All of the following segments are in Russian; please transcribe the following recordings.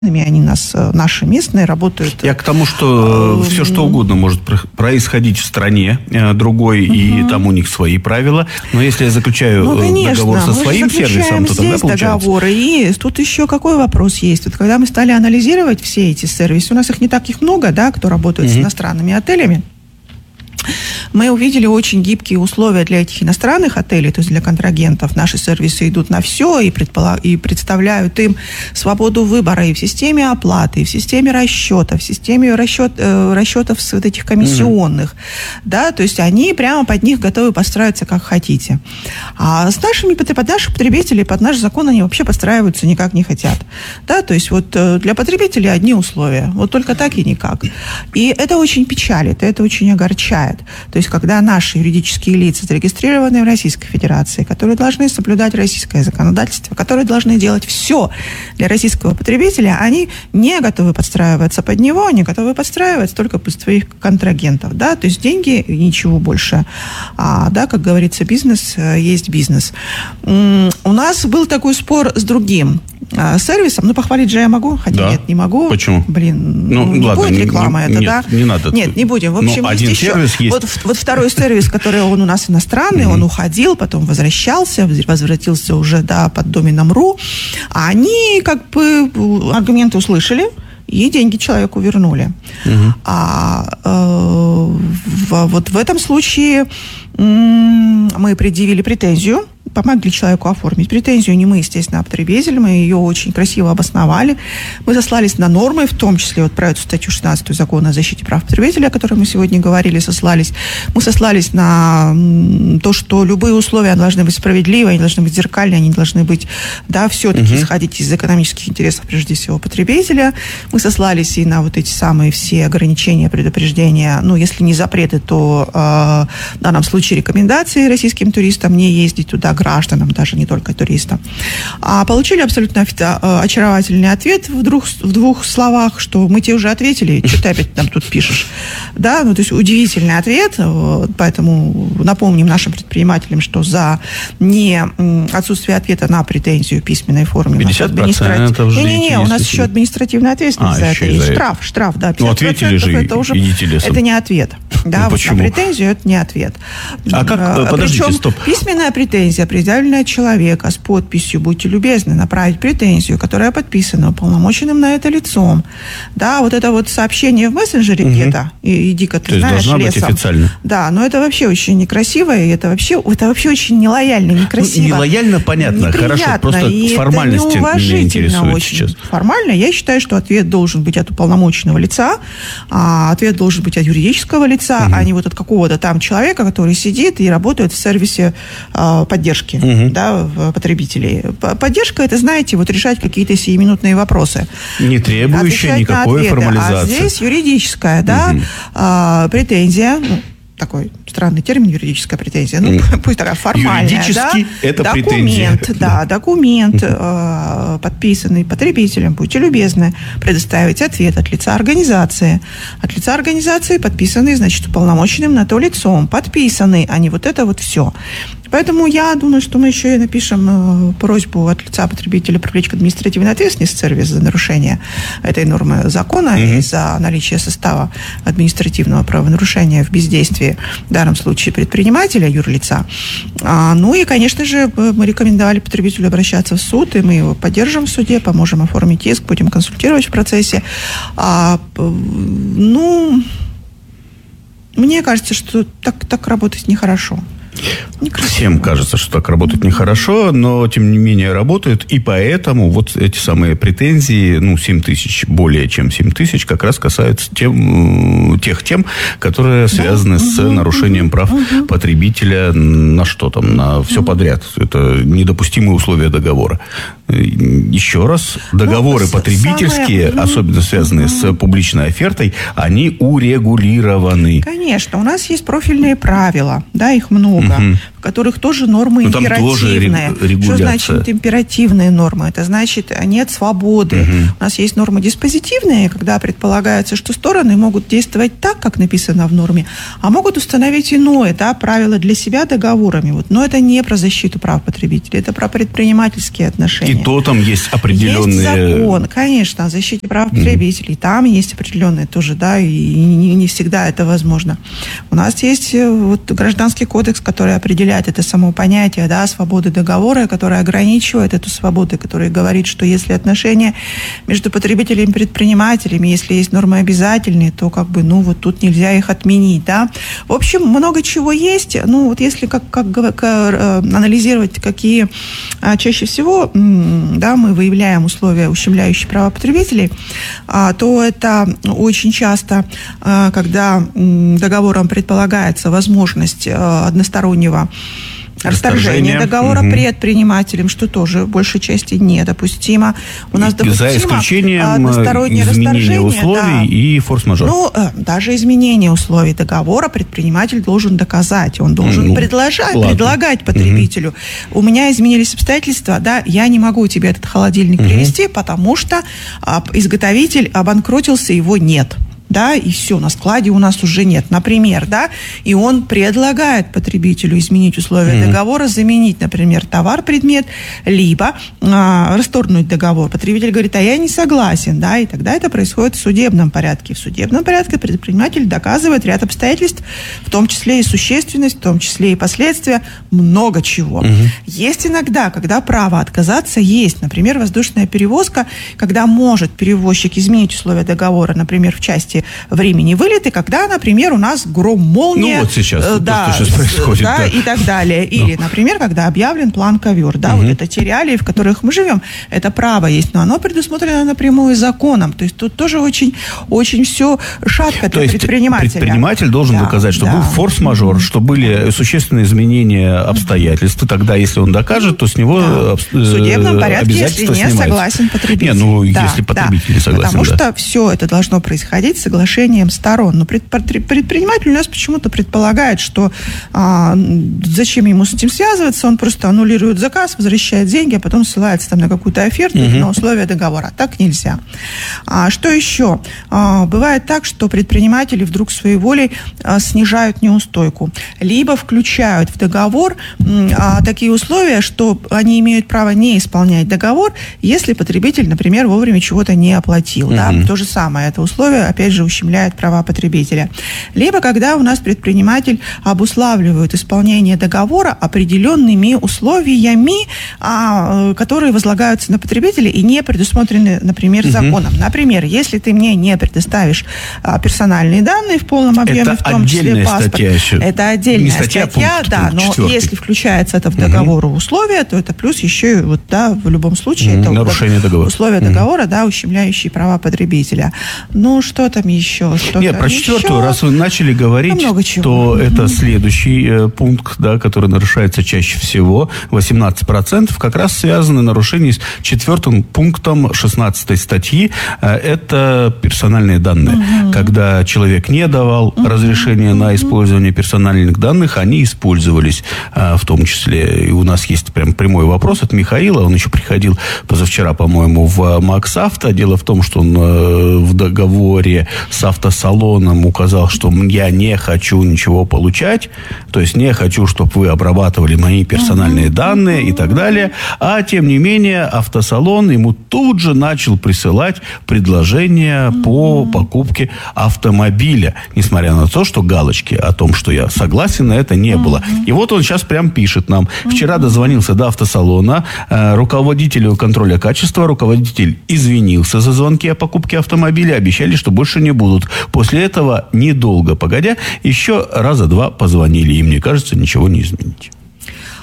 они наши местные, работают. Я к тому, что все что угодно может происходить в стране другой, и там у них свои правила. Но если я заключаю договор со своим сервисом, то тогда получается. Договоры. И тут еще какой вопрос есть? Вот когда мы стали анализировать все эти сервисы, у нас их не так много, да, кто работает с иностранными отелями, мы увидели очень гибкие условия для этих иностранных отелей, то есть для контрагентов. Наши сервисы идут на все и представляют им свободу выбора и в системе оплаты, и в системе расчета, в системе расчетов с вот этих комиссионных. Да, то есть они прямо под них готовы подстраиваться как хотите. А с под наших потребителей, под наш закон они вообще подстраиваться никак не хотят. Да, то есть вот для потребителей одни условия. Вот только так и никак. И это очень печалит, это очень огорчает. То есть, когда наши юридические лица, зарегистрированные в Российской Федерации, которые должны соблюдать российское законодательство, которые должны делать все для российского потребителя, они не готовы подстраиваться под него, они готовы подстраиваться только под своих контрагентов. Да? То есть, деньги и ничего больше. Да, как говорится, бизнес есть бизнес. У нас был такой спор с другим сервисом. Похвалить же я могу, хотя нет, не могу. Почему? Не ладно, будет реклама это, нет, да? Не надо. Нет, не будем. В общем, один есть сервис еще. есть. Вот второй сервис, который он у нас иностранный, он уходил, потом возвращался возвратился уже, да, под доменом.ру. А они аргументы услышали и деньги человеку вернули. Вот в этом случае мы предъявили претензию, помогли человеку оформить претензию. Не мы, естественно, а потребитель. Мы ее очень красиво обосновали. Мы сослались на нормы, в том числе вот про эту статью 16 Закона о защите прав потребителя, о которой мы сегодня говорили, сослались. Мы сослались на то, что любые условия должны быть справедливы, они должны быть зеркальные, они должны быть, да, все-таки исходить из экономических интересов, прежде всего, потребителя. Мы сослались и на вот эти самые все ограничения, предупреждения, если не запреты, то в данном случае рекомендации российским туристам не ездить туда, гражданам, даже не только туристам. Получили абсолютно очаровательный ответ в двух словах, что мы тебе уже ответили, что ты опять там тут пишешь. Да, то есть удивительный ответ, поэтому напомним нашим предпринимателям, что за отсутствие ответа на претензию в письменной форме 50% Не, у нас еще административная ответственность за это есть. Штраф, да. Ответили же, идите лесом. Это не ответ. Да, почему? На претензию это не ответ. Подождите, причем стоп. Письменная претензия, предъявленная человека с подписью, будьте любезны, направить претензию, которая подписана уполномоченным на это лицом. Да, вот это вот сообщение в мессенджере где-то, иди-ка ты знаешь, должна лесом. быть официально. Да, но это вообще очень некрасиво, и это вообще очень нелояльно, некрасиво. Нелояльно, понятно, неприятно, хорошо, просто и формальности меня интересует очень. сейчас. Формально я считаю, что ответ должен быть от уполномоченного лица, ответ должен быть от юридического лица, а не вот от какого-то там человека, который сидит и работает в сервисе поддержки, да, потребителей. Поддержка — это, знаете, вот решать какие-то сиюминутные вопросы. Не требующая никакой формализации. А здесь юридическая, да, претензия, такой странный термин, юридическая претензия, пусть такая формальная, юридически да, это документ, претензия. Документ, подписанный потребителем, будьте любезны, предоставить ответ от лица организации. От лица организации подписанный, значит, уполномоченным на то лицом, подписанный, а не вот это вот все. Поэтому я думаю, что мы еще и напишем просьбу от лица потребителя привлечь к административной ответственности сервис за нарушение этой нормы закона и за наличие состава административного правонарушения в бездействии, в данном случае предпринимателя, юрлица. И, конечно же, мы рекомендовали потребителю обращаться в суд, и мы его поддержим в суде, поможем оформить иск, будем консультировать в процессе. Мне кажется, что так работать нехорошо. Всем кажется, что так работать нехорошо, но, тем не менее, работают. И поэтому вот эти самые претензии, 7 тысяч, более чем 7 тысяч, как раз касаются тех тем, которые связаны с нарушением прав потребителя на что там, на все подряд. Это недопустимые условия договора. Еще раз, договоры потребительские, особенно связанные с публичной офертой, они урегулированы. Конечно, у нас есть профильные правила, да, их много, в в которых тоже нормы императивные. Что значит императивные нормы? Это значит, нет свободы. У нас есть нормы диспозитивные, когда предполагается, что стороны могут действовать так, как написано в норме, а могут установить иное, да, правило для себя договорами. Вот. Но это не про защиту прав потребителей, это про предпринимательские отношения. И то там есть определенные... Есть закон, конечно, о защите прав потребителей. Там есть определенные тоже, да, и не всегда это возможно. У нас есть вот Гражданский кодекс, который определяет это само понятие, да, свободы договора, который ограничивает эту свободу, который говорит, что если отношения между потребителями и предпринимателями, если есть нормы обязательные, то как бы, ну, вот тут нельзя их отменить, да. В общем, много чего есть. Ну, вот если как анализировать, какие чаще всего, да, мы выявляем условия, ущемляющие права потребителей, то это очень часто, когда договором предполагается возможность одностороннего расторжение договора предпринимателем, что тоже в большей части недопустимо. У нас допустимо за исключением одностороннее изменения условий, да, и форс-мажор. Ну, даже изменение условий договора предприниматель должен доказать. Он должен предлагать потребителю. У меня изменились обстоятельства, да, я не могу тебе этот холодильник привезти, потому что изготовитель обанкротился, его нет. Да, и все, на складе у нас уже нет, например, да, и он предлагает потребителю изменить условия договора, заменить, например, товар, предмет, либо расторгнуть договор. Потребитель говорит, а я не согласен, да, и тогда это происходит в судебном порядке. В судебном порядке предприниматель доказывает ряд обстоятельств, в том числе и существенность, в том числе и последствия, много чего. Есть иногда, когда право отказаться есть, например, воздушная перевозка, когда может перевозчик изменить условия договора, например, в части времени вылета, когда, например, у нас гром, молния, ну, вот сейчас, да, то, что происходит, да, и так далее. Или, например, когда объявлен план ковер, да, вот это те реалии, в которых мы живем, это право есть, но оно предусмотрено напрямую законом. То есть тут тоже очень, очень все шатко для предпринимателя. Предприниматель должен доказать, что был форс-мажор, что были существенные изменения обстоятельств, и тогда, если он докажет, то с него в судебном порядке, если не согласен потребитель. Не, ну, если потребитель не согласен, потому что все это должно происходить с соглашением сторон. Но предприниматель у нас почему-то предполагает, что зачем ему с этим связываться, он просто аннулирует заказ, возвращает деньги, а потом ссылается там на какую-то оферту, на условия договора. Так нельзя. Что еще? Бывает так, что предприниматели вдруг своей волей снижают неустойку, либо включают в договор такие условия, что они имеют право не исполнять договор, если потребитель, например, вовремя чего-то не оплатил. Да? То же самое. Это условие, опять же, ущемляет права потребителя. Либо когда у нас предприниматель обуславливает исполнение договора определенными условиями, которые возлагаются на потребителя и не предусмотрены, например, законом. Например, если ты мне не предоставишь персональные данные в полном объеме, в том числе паспорт, это отдельная статья, да, но 4. Если включается это в договор условия, то это плюс еще и вот, да, в любом случае это нарушение договора. Условия договора, да, ущемляющие права потребителя. Ну, что там еще? Нет, про четвертую, раз вы начали говорить, то это следующий пункт, да, который нарушается чаще всего, 18%, как раз связаны нарушения с четвертым пунктом 16 статьи, это персональные данные. Когда человек не давал разрешения на использование персональных данных, они использовались в том числе. И у нас есть прям прямой вопрос от Михаила, он еще приходил позавчера, по-моему, в МаксАвто. Дело в том, что он в договоре с автосалоном указал, что я не хочу ничего получать, то есть не хочу, чтобы вы обрабатывали мои персональные данные и так далее. А тем не менее автосалон ему тут же начал присылать предложения по покупке автомобиля, несмотря на то, что галочки о том, что я согласен на это, не было. И вот он сейчас прям пишет нам. Вчера дозвонился до автосалона, руководителю контроля качества, руководитель извинился за звонки о покупке автомобиля, обещали, что больше не будут. После этого, недолго погодя, еще раза два позвонили. И, мне кажется, ничего не изменить.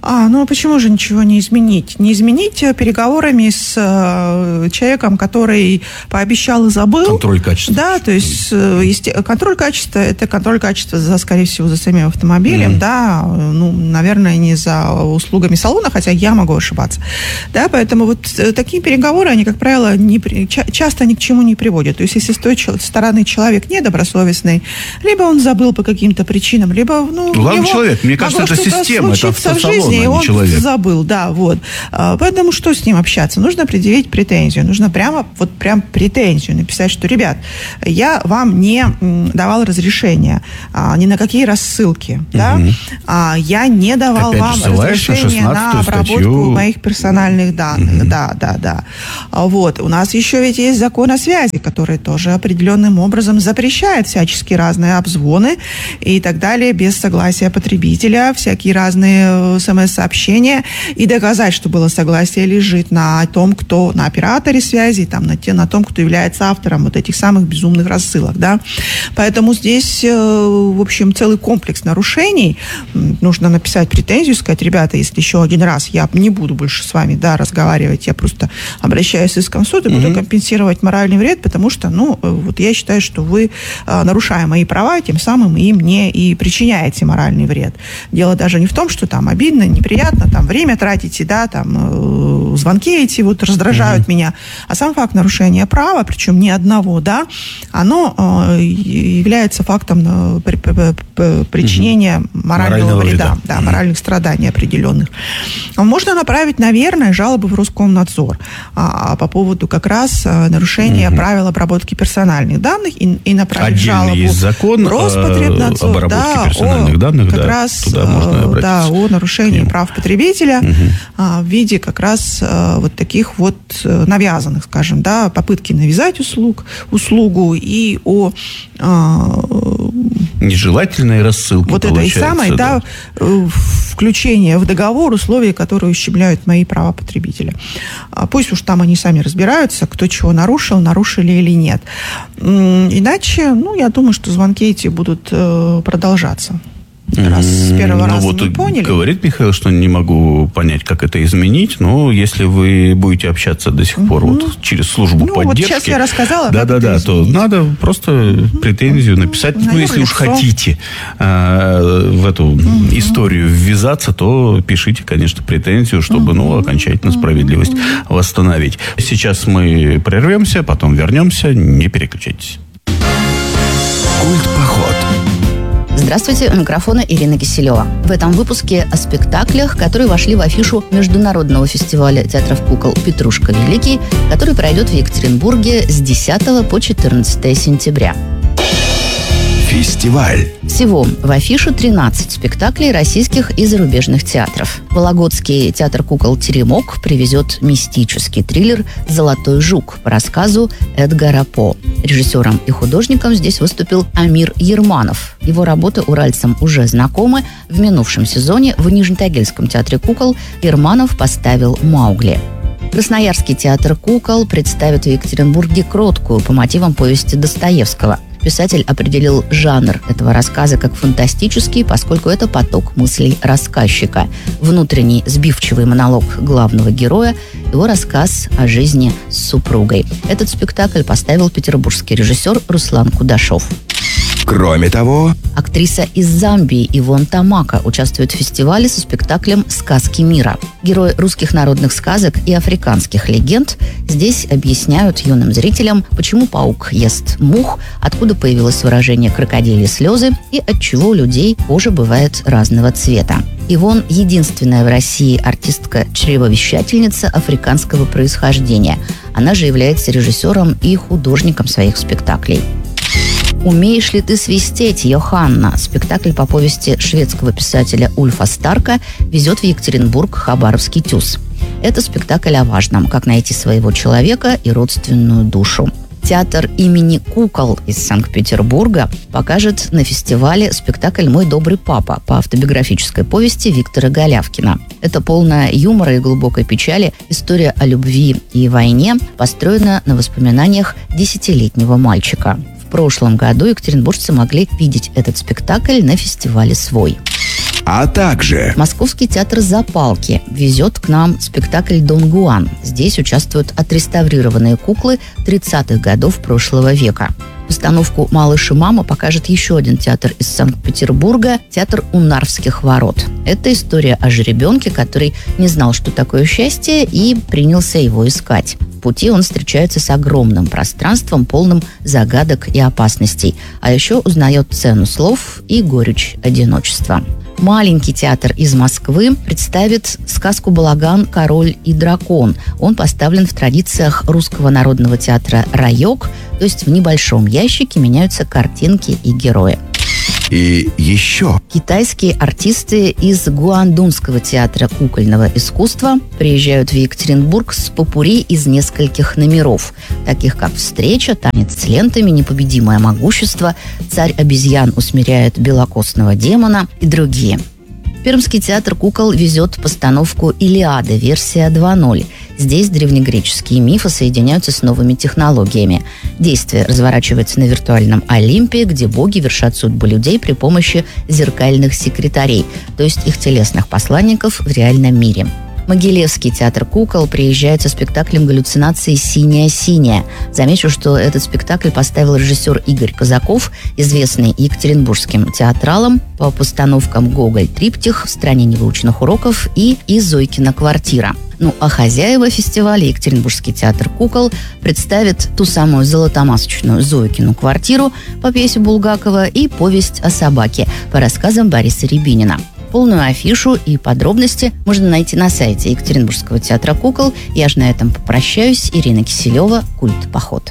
Ну, а почему же ничего не изменить? Не изменить переговорами с человеком, который пообещал и забыл. Контроль качества. Да, то есть контроль качества, это контроль качества, скорее всего, за самим автомобилем, да, наверное, не за услугами салона, хотя я могу ошибаться. Да, поэтому вот такие переговоры, они, как правило, часто ни к чему не приводят. То есть, если с той стороны человек недобросовестный, либо он забыл по каким-то причинам, либо, главный человек, мне кажется, это система, это автосалон, и он человек. Забыл, да, вот. Поэтому что с ним общаться? Нужно предъявить претензию. Нужно прям претензию написать, что, ребят, я вам не давал разрешения ни на какие рассылки, да? Я не давал вам разрешения на обработку моих персональных данных. Да. Вот. У нас еще ведь есть закон о связи, который тоже определенным образом запрещает всячески разные обзвоны и так далее без согласия потребителя, всякие разные СМС-сообщения, и доказать, что было согласие, лежит на том, кто на операторе связи, на том, кто является автором вот этих самых безумных рассылок, да. Поэтому здесь, в общем, целый комплекс нарушений. Нужно написать претензию, сказать, ребята, если еще один раз я не буду больше с вами, да, разговаривать, я просто обращаюсь в иском в суд и буду компенсировать моральный вред, потому что, вот я считаю, что вы, нарушая мои права, тем самым и мне и причиняете моральный вред. Дело даже не в том, что там обидно, неприятно, там время тратите, да, там звонки эти вот раздражают меня, а сам факт нарушения права, причем не одного, да, оно является фактом причинения морального вреда, да, моральных страданий определенных. Можно направить, наверное, жалобы в Роскомнадзор по поводу как раз нарушения правил обработки персональных данных и направить жалобу есть закон в Роспотребнадзор, обработке персональных данных, как раз туда можно обратиться, о нарушении прав потребителя в виде как раз вот таких вот навязанных, скажем, да, попытки навязать услугу и о нежелательные рассылки. Вот это и самое, да, включение в договор условий, которые ущемляют мои права потребителя. Пусть уж там они сами разбираются, кто чего нарушили или нет. Иначе, я думаю, что звонки эти будут продолжаться. Раз с первого раза не поняли. Говорит Михаил, что не могу понять, как это изменить, но если вы будете общаться до сих пор вот через службу поддержки... Вот сейчас я рассказала, да, то надо просто претензию написать. Если уж хотите в эту историю ввязаться, то пишите, конечно, претензию, чтобы, окончательно справедливость восстановить. Сейчас мы прервемся, потом вернемся. Не переключайтесь. Культпоход. Здравствуйте, у микрофона Ирина Киселева. В этом выпуске о спектаклях, которые вошли в афишу международного фестиваля театров кукол «Петрушка Великий», который пройдет в Екатеринбурге с 10 по 14 сентября. Фестиваль. Всего в афише 13 спектаклей российских и зарубежных театров. Вологодский театр кукол «Теремок» привезет мистический триллер «Золотой жук» по рассказу Эдгара По. Режиссером и художником здесь выступил Амир Ерманов. Его работы уральцам уже знакомы. В минувшем сезоне в Нижнетагильском театре кукол Ерманов поставил «Маугли». Красноярский театр кукол представит в Екатеринбурге «Кроткую» по мотивам повести Достоевского. Писатель определил жанр этого рассказа как фантастический, поскольку это поток мыслей рассказчика. Внутренний сбивчивый монолог главного героя, его рассказ о жизни с супругой. Этот спектакль поставил петербургский режиссер Руслан Кудашов. Кроме того, актриса из Замбии Ивон Тамака участвует в фестивале со спектаклем «Сказки мира». Герои русских народных сказок и африканских легенд здесь объясняют юным зрителям, почему паук ест мух, откуда появилось выражение «крокодильи слезы» и отчего у людей кожа бывает разного цвета. Ивон – единственная в России артистка-чревовещательница африканского происхождения. Она же является режиссером и художником своих спектаклей. «Умеешь ли ты свистеть, Йоханна?» Спектакль по повести шведского писателя Ульфа Старка везет в Екатеринбург Хабаровский ТЮЗ. Это спектакль о важном, как найти своего человека и родственную душу. Театр имени Кукол из Санкт-Петербурга покажет на фестивале спектакль «Мой добрый папа» по автобиографической повести Виктора Голявкина. Это полная юмора и глубокой печали история о любви и войне, построена на воспоминаниях 10-летнего мальчика. В прошлом году екатеринбуржцы могли видеть этот спектакль на фестивале «Свой». А также Московский театр «Запалки» везет к нам спектакль «Дон Гуан». Здесь участвуют отреставрированные куклы 30-х годов прошлого века. Постановку «Малыш и мама» покажет еще один театр из Санкт-Петербурга – театр у Нарвских ворот. Это история о жеребенке, который не знал, что такое счастье, и принялся его искать. В пути он встречается с огромным пространством, полным загадок и опасностей, а еще узнает цену слов и горечь одиночества. Маленький театр из Москвы представит сказку «Балаган, король и дракон». Он поставлен в традициях русского народного театра «Райок», то есть в небольшом ящике меняются картинки и герои. и еще. Китайские артисты из Гуандунского театра кукольного искусства приезжают в Екатеринбург с попурри из нескольких номеров, таких как «Встреча», «Танец с лентами», «Непобедимое могущество», «Царь обезьян усмиряет белокостного демона» и другие. Пермский театр кукол везет постановку «Илиада. Версия 2.0». Здесь древнегреческие мифы соединяются с новыми технологиями. Действие разворачивается на виртуальном Олимпе, где боги вершат судьбы людей при помощи зеркальных секретарей, то есть их телесных посланников в реальном мире. Могилевский театр кукол приезжает со спектаклем галлюцинации «Синяя-синяя». Замечу, что этот спектакль поставил режиссер Игорь Казаков, известный екатеринбургским театралом по постановкам «Гоголь. Триптих», «В стране невыученных уроков» и «Зойкина квартира». Ну, а хозяева фестиваля Екатеринбургский театр кукол представит ту самую золотомасочную Зойкину квартиру по пьесе Булгакова и повесть о собаке по рассказам Бориса Рябинина. Полную афишу и подробности можно найти на сайте Екатеринбургского театра кукол. Я же на этом попрощаюсь. Ирина Киселева, «Культ. Поход».